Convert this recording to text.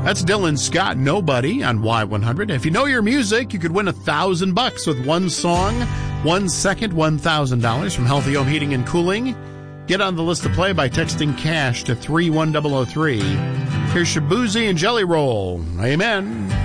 That's Dylan Scott, Nobody, on Y100. If you know your music, you could win $1,000 with one song, 1 second, $1,000 from Healthy Home Heating and Cooling. Get on the list to play by texting cash to 31003. Here's Shabuzi and Jelly Roll. Amen.